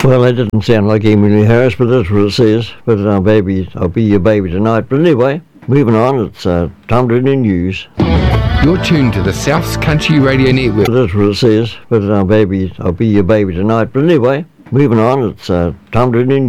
Well, that didn't sound like Emily Harris, but that's what it says. But baby, I'll be your baby tonight. But anyway, moving on, it's time to do news. You're tuned to the South's Country Radio Network. That's what it says. But baby, I'll be your baby tonight. But anyway, moving on, it's time to do news.